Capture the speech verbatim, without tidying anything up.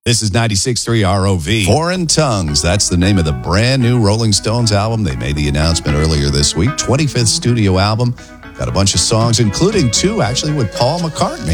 This is ninety-six point three R O V. Foreign Tongues. That's the name of the brand new Rolling Stones album. They made the announcement earlier this week. twenty-fifth studio album. Got a bunch of songs, including two actually with Paul McCartney.